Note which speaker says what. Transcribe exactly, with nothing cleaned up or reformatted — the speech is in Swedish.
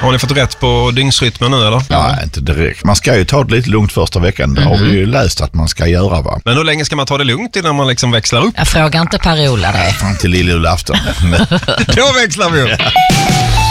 Speaker 1: Har ni fått rätt på dygnsrytmen nu eller?
Speaker 2: Ja, inte direkt. Man ska ju ta det lite lugnt första veckan. Det mm. har vi ju läst att man ska göra, va?
Speaker 1: Men hur länge ska man ta det lugnt innan man liksom växlar upp?
Speaker 3: Jag frågar inte Per-Ola det.
Speaker 2: Fram till lille julafton.
Speaker 1: Då växlar vi upp.